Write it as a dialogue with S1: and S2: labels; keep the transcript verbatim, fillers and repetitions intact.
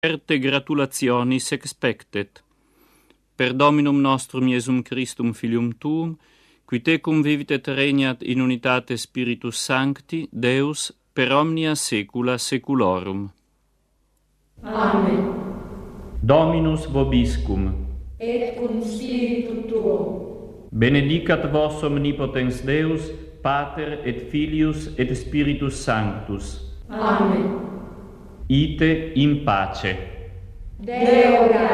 S1: Certe gratulationis expectet. Per Dominum nostrum Iesum Christum Filium Tuum, qui tecum vivit et regnat in unitate Spiritus Sancti, Deus, per omnia saecula saeculorum.
S2: Amen.
S1: Dominus vobiscum.
S2: Et cum spiritu tuo.
S1: Benedicat vos omnipotens Deus, Pater et Filius et Spiritus Sanctus.
S2: Amen.
S1: Ite in pace.
S2: Deo